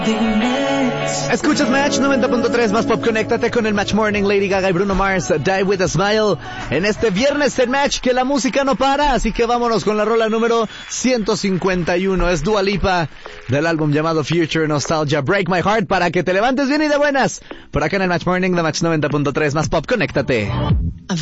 Escuchas Match 90.3 más pop. Conéctate con el Match Morning, Lady Gaga y Bruno Mars, Die With A Smile. En este viernes en Match que la música no para, así que vámonos con la rola número 151. Es Dua Lipa del álbum llamado Future Nostalgia, Break My Heart, para que te levantes bien y de buenas. Por acá en el Match Morning de Match 90.3 más pop. Conéctate.